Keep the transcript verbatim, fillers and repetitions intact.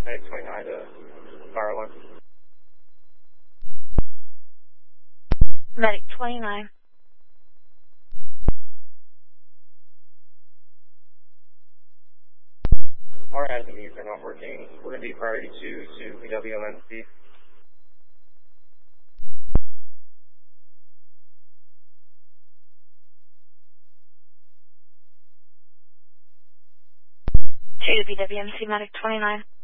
Medic twenty-nine to fire alarm. Medic twenty-nine. Our admins are not working. We're going to be priority two to P W M N C. two to P W M C Medic twenty-nine.